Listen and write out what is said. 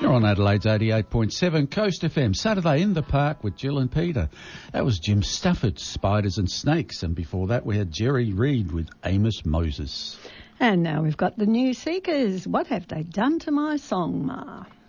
You're on Adelaide's 88.7 Coast FM, Saturday in the Park with Jill and Peter. That was Jim Stafford, Spiders and Snakes, and before that we had Jerry Reed with Amos Moses. And now we've got the New Seekers. What have they done to my song, Ma?